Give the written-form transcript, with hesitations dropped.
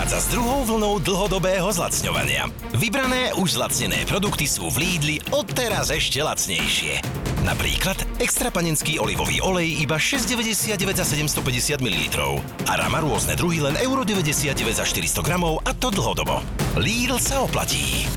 prichádza s druhou vlnou dlhodobého zlacňovania. Vybrané už zlacnené produkty sú v Lidli odteraz ešte lacnejšie. Napríklad extra panenský olivový olej iba 6,99 za 750 ml. A Rama rôzne druhy len 1,99 € za 400 gramov, a to dlhodobo. Lidl sa oplatí.